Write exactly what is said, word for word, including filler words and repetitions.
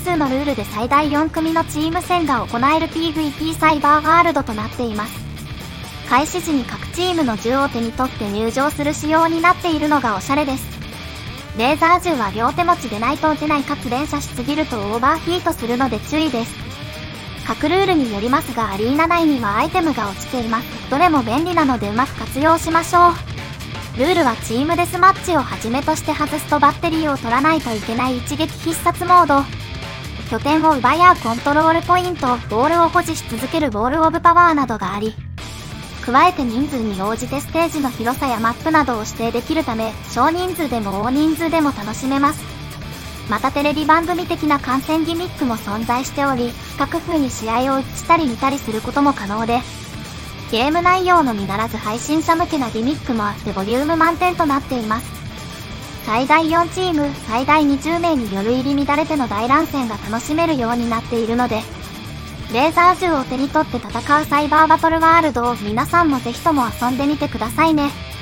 ツーのルールで最大よん組のチーム戦が行える ピーブイピー サイバーワールドとなっています。開始時に各チームの銃を手に取って入場する仕様になっているのがおしゃれです。レーザー銃は両手持ちでないと撃てないかつ連射しすぎるとオーバーヒートするので注意です。各ルールによりますがアリーナ内にはアイテムが落ちています。どれも便利なのでうまく活用しましょう。ルールはチームデスマッチをはじめとして外すとバッテリーを取らないといけない一撃必殺モード。拠点を奪い合うコントロールポイント、ボールを保持し続けるボールオブパワーなどがあり、加えて人数に応じてステージの広さやマップなどを指定できるため、少人数でも大人数でも楽しめます。またテレビ番組的な観戦ギミックも存在しており、各風に試合を映したり見たりすることも可能で、ゲーム内容のみならず配信者向けなギミックもあってボリューム満点となっています。最大よんチーム、最大にじゅう名による入り乱れての大乱戦が楽しめるようになっているので、レーザー銃を手に取って戦うサイバーバトルワールドを皆さんもぜひとも遊んでみてくださいね。